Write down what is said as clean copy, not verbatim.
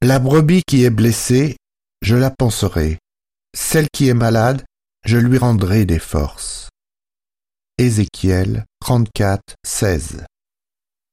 La brebis qui est blessée, je la panserai. Celle qui est malade, je lui rendrai des forces. Ézéchiel 34, 16.